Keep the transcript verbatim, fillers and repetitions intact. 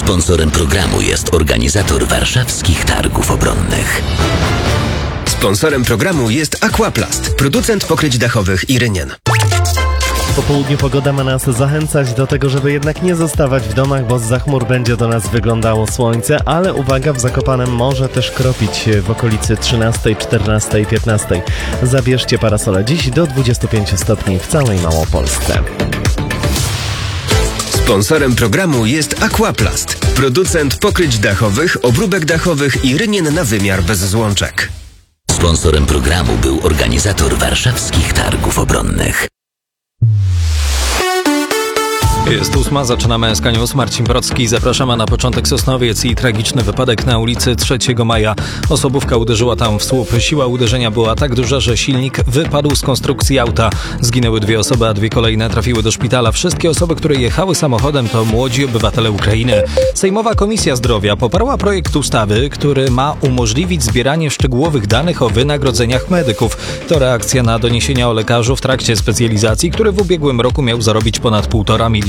Sponsorem programu jest organizator warszawskich targów obronnych. Sponsorem programu jest Aquaplast, producent pokryć dachowych i rynien. Po południu pogoda ma nas zachęcać do tego, żeby jednak nie zostawać w domach, bo zza chmur będzie do nas wyglądało słońce, ale uwaga, w Zakopanem może też kropić w okolicy trzynastej, czternastej, piętnastej. Zabierzcie parasole dziś do dwudziestu pięciu stopni w całej Małopolsce. Sponsorem programu jest Aquaplast, producent pokryć dachowych, obróbek dachowych i rynien na wymiar bez złączek. Sponsorem programu był organizator warszawskich targów obronnych. Jest ósma, zaczynamy S K News. Marcin Procki, zapraszamy na początek. Sosnowiec i tragiczny wypadek na ulicy trzeciego maja. Osobówka uderzyła tam w słup. Siła uderzenia była tak duża, że silnik wypadł z konstrukcji auta. Zginęły dwie osoby, a dwie kolejne trafiły do szpitala. Wszystkie osoby, które jechały samochodem, to młodzi obywatele Ukrainy. Sejmowa Komisja Zdrowia poparła projekt ustawy, który ma umożliwić zbieranie szczegółowych danych o wynagrodzeniach medyków. To reakcja na doniesienia o lekarzu w trakcie specjalizacji, który w ubiegłym roku miał zarobić ponad półtora miliona